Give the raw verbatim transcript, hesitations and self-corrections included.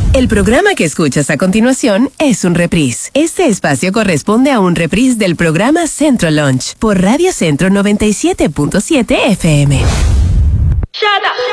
El programa que escuchas a continuación es un reprise. Este espacio corresponde a un reprise del programa Centro Lunch por Radio Centro noventa y siete punto siete F M. Shut up.